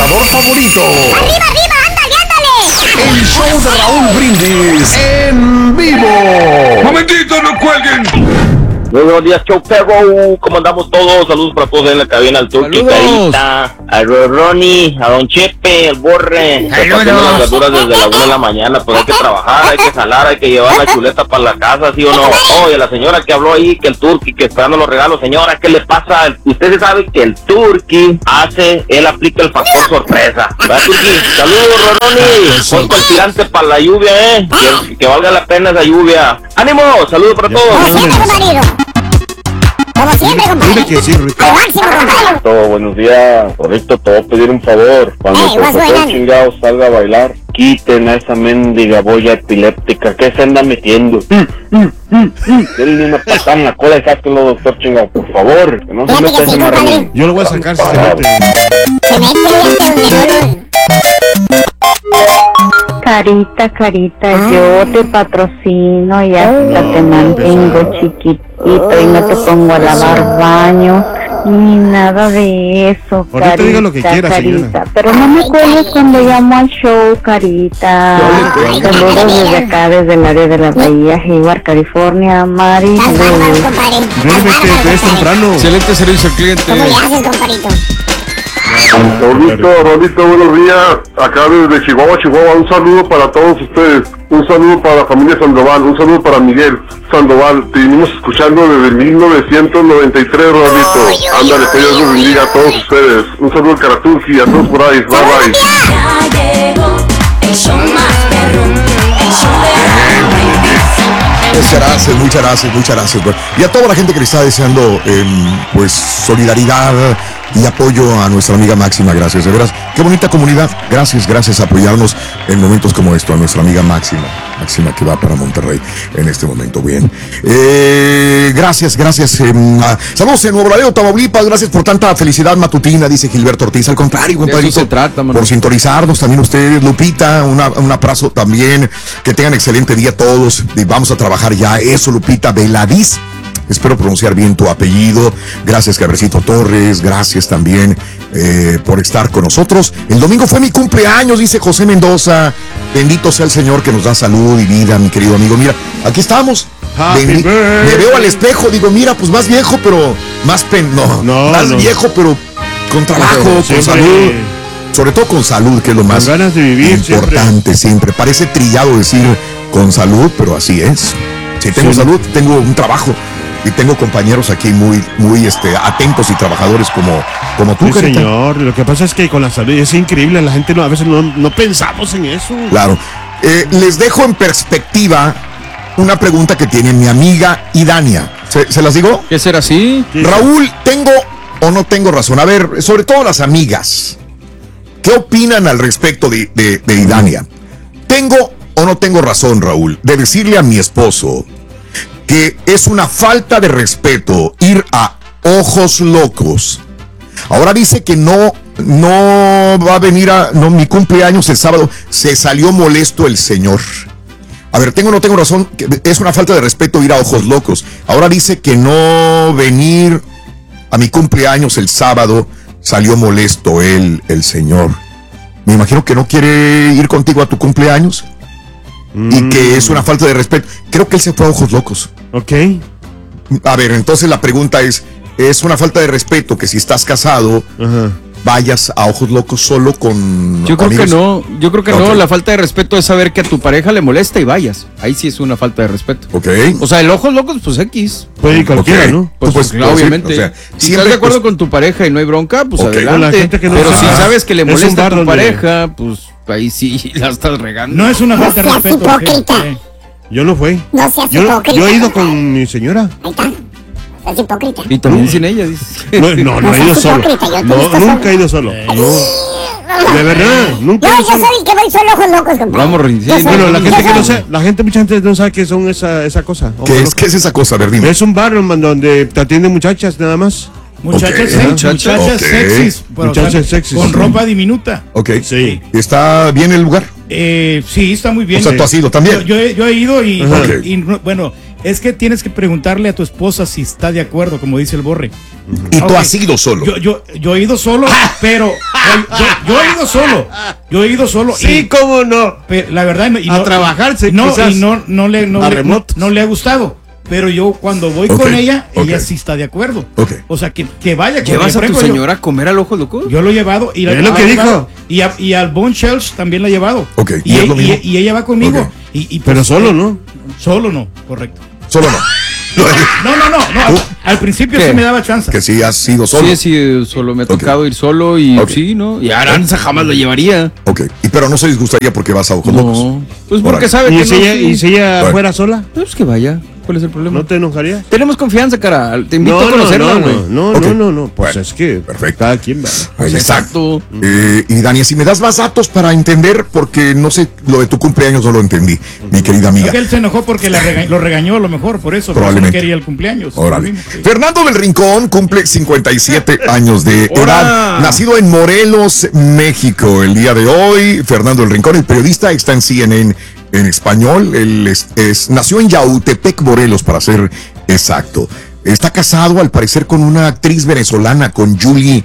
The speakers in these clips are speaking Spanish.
presentador favorito. ¡Arriba, arriba! ¡Ándale, ándale! El show de Raúl Brindis en vivo. ¡Momentito, no cuelguen! Muy buenos días, show perro. ¿Cómo andamos todos? Saludos para todos en la cabina, al Turqui, Carita, a Ronnie, a Don Chepe, el Borre. Haciendo las verduras desde la 1 de la mañana. Pues hay que trabajar, hay que jalar, hay que llevar la chuleta para la casa, ¿sí o no? Oye, la señora que habló ahí, que el Turqui, que esperando los regalos. Señora, ¿qué le pasa? Usted se sabe que el Turqui él aplica el factor sorpresa. ¿Verdad, Turqui? Saludos, Ronnie. Ponte el tirante para la lluvia, que valga la pena esa lluvia. ¡Ánimo! Saludos para todos. Como siempre, compadre. Al máximo, compadre. Buenos días. Ahorita te voy a pedir un favor. Cuando el profesor chingado salga a bailar, quiten a esa mendiga boya epiléptica. ¿Qué se anda metiendo? Denle una patada en la cola y sáquenlo, doctor chingado, por favor. Que no se meta ese marrón. Yo lo voy a sacar si se mete. Se mete donde Carita, yo te patrocino y hasta te mantengo chiquitito y no te pongo a lavar baños ni nada de eso, Carita. Ahorita diga lo que quiera, Carita. señora. Pero no me cuelgues cuando llamo al show, Carita. Saludos desde acá, desde el área de la Bahía, Hayward, California, Mari. Es temprano. Excelente servicio al cliente. ¿Cómo le haces, compadrito? Rolito, buenos días. Acá desde Chihuahua, un saludo para todos ustedes. Un saludo para la familia Sandoval. Un saludo para Miguel Sandoval. Te vinimos escuchando desde 1993, Rolito. Ándale, que Dios los bendiga a todos ustedes. Un saludo al Caraturki, a todos por ahí. Bye, bye. Ya llegó el show más perro, el show de Muchas gracias. Y a toda la gente que le está deseando, pues, solidaridad y apoyo a nuestra amiga Máxima, gracias, de veras. Qué bonita comunidad, gracias a apoyarnos en momentos como esto, a nuestra amiga Máxima que va para Monterrey en este momento, bien. Gracias. Saludos en Nuevo Laredo, Tamaulipas, gracias por tanta felicidad matutina, dice Gilberto Ortiz. Al contrario, compadrito, eso se trata, mano. Por sintonizarnos también ustedes. Lupita, un abrazo también, que tengan excelente día todos, y vamos a trabajar ya eso, Lupita Veladiz. Espero pronunciar bien tu apellido. Gracias, Cabrecito Torres. Gracias también por estar con nosotros. El domingo fue mi cumpleaños, dice José Mendoza. Bendito sea el Señor que nos da salud y vida, mi querido amigo. Mira, aquí estamos. Me veo al espejo, digo, mira, pues más viejo, pero más viejo, pero con trabajo, con salud. Sobre todo con salud, que es lo más ganas de vivir importante siempre. Parece trillado decir con salud, pero así es. Si tengo salud, tengo un trabajo. Y tengo compañeros aquí muy atentos y trabajadores como tú, sí, Carita. Señor, lo que pasa es que con la salud es increíble, la gente a veces no pensamos en eso. Claro. Les dejo en perspectiva una pregunta que tiene mi amiga Idania. ¿Se las digo? ¿Qué será así? Raúl, ¿tengo o no tengo razón? A ver, sobre todo las amigas, ¿qué opinan al respecto de Idania? ¿Tengo o no tengo razón, Raúl, de decirle a mi esposo que es una falta de respeto ir a Ojos Locos? Ahora dice que no va a venir mi cumpleaños el sábado. Se salió molesto el señor. A ver, ¿tengo o no tengo razón? Que es una falta de respeto ir a Ojos Locos. Ahora dice que no venir a mi cumpleaños el sábado. Salió molesto el señor. Me imagino que no quiere ir contigo a tu cumpleaños. Y que es una falta de respeto. Creo que él se fue a Ojos Locos. Ok. A ver, entonces la pregunta es una falta de respeto que si estás casado, vayas a Ojos Locos solo con Yo creo amigos? Yo creo que no. La falta de respeto es saber que a tu pareja le molesta y vayas. Ahí sí es una falta de respeto. Ok. O sea, el Ojos Locos, pues X. Puede ir cualquiera, ¿no? Pues claro, obviamente. O sea, si siempre, estás de acuerdo pues, con tu pareja y no hay bronca, pues adelante. La gente que no pero sabe. si sabes que le Es un molesta a bar tu donde- pareja, pues ahí sí la estás regando. No es una falta de seas respeto. hipócrita. Yo no fui. No seas hipócrita. Yo he ido con mi señora. Ahí está. Es hipócrita. Y también sin ella, dices. No he ido seas solo. hipócrita, yo te he visto Nunca solo. he ido solo. De verdad, nunca he Yo ido solo. soy el que voy solo Ojos Locos, compadre. Vamos, Yo soy- Bueno, la gente yo que no soy- sabe, mucha gente no sabe qué son esa cosa. ¿Qué es esa cosa? A ver, dime. Es un bar donde te atienden muchachas nada más. Muchachas, Ok. muchachas Ok. sexys. pero, Muchachas o sea, sexys. Con ropa diminuta. Ok. Sí. ¿Está bien el lugar? Sí, está muy bien. O sea, tú has ido también. Yo he ido y, Ajá. y, bueno, Es que tienes que preguntarle a tu esposa si está de acuerdo, como dice el Borre. Y tú has ido solo. Yo he ido solo, pero yo he ido solo. Yo he ido solo. Sí, cómo no. La verdad, a trabajarse. No le ha gustado. Pero yo cuando voy con ella sí está de acuerdo. O sea, que vaya. ¿Llevas a tu señora a comer al Ojo Loco? Yo lo he llevado. Y es lo que dijo. Y al Bone Shells también la he llevado. Y ella va conmigo. Pero solo no. Solo no, correcto. Solo no. No. Al principio sí me daba chance. Que sí has sido solo. Sí, solo me ha tocado ir solo y sí, ¿no? Y a Aranza jamás lo llevaría. Pero no se disgustaría porque vas a Ojos Locos. Pues porque sabe que ¿Y si ella fuera sola? Pues que vaya. ¿Cuál es el problema? ¿No te enojaría? Tenemos confianza, cara. Te invito a conocerla, güey. No. Pues es que perfecto. Cada quien va. Exacto. Y Dani, si me das más datos para entender, porque no sé, lo de tu cumpleaños no lo entendí, mi querida amiga. Él se enojó porque lo regañó a lo mejor, por eso. Probablemente. No quería el cumpleaños. Órale. Fernando del Rincón cumple 57 años de edad. Nacido en Morelos, México. El día de hoy, Fernando del Rincón, el periodista, está en CNN en español. Él nació en Yautepec, Morelos, para ser exacto. Está casado, al parecer, con una actriz venezolana, con Julie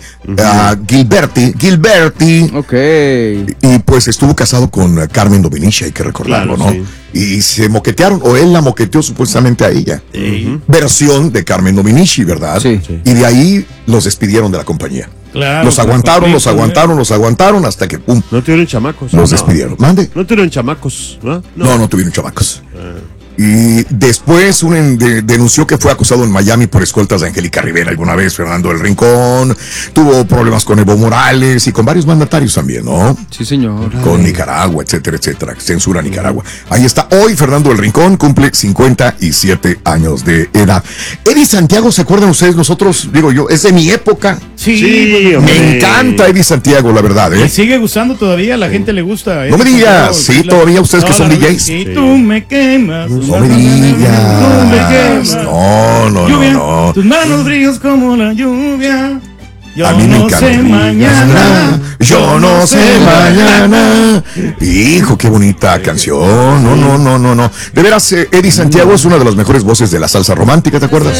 Gilberti. Ok. Y pues estuvo casado con Carmen Dominici, hay que recordarlo, claro, ¿no? Sí. Y se moquetearon, o él la moqueteó supuestamente a ella. Versión de Carmen Dominici, ¿verdad? Sí. Y de ahí los despidieron de la compañía. Claro, los aguantaron hasta que pum. No tuvieron chamacos. Los despidieron. ¿Mande? No tuvieron chamacos, ¿no? No tuvieron chamacos. Y después denunció que fue acusado en Miami por escoltas de Angélica Rivera alguna vez. Fernando del Rincón tuvo problemas con Evo Morales y con varios mandatarios también, ¿no? Sí, señor. Con Nicaragua, etcétera. Censura a Nicaragua. Ahí está. Hoy Fernando del Rincón cumple 57 años de edad. Eddie Santiago, ¿se acuerdan ustedes? Nosotros, digo yo, es de mi época. Sí, me encanta Eddie Santiago, la verdad, ¿eh? Me sigue gustando todavía, la gente le gusta. No me digas, sí, todavía ustedes que son DJs. Sí, tú me quemas. No me digas. No. Tus manos brillas como la lluvia. A mí me encanta. Yo no sé mañana. Hijo, qué bonita canción. No. De veras, Eddie Santiago es una de las mejores voces de la salsa romántica, ¿te acuerdas?